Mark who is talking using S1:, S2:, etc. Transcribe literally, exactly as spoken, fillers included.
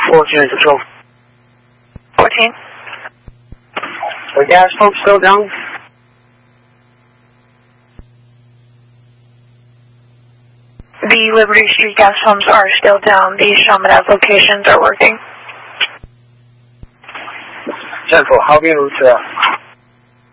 S1: fourteen control.
S2: fourteen.
S1: The gas pump still down?
S2: The Liberty Street gas pumps are still down. The Shaman Ave locations are working.
S1: ten four, how are we en route to that?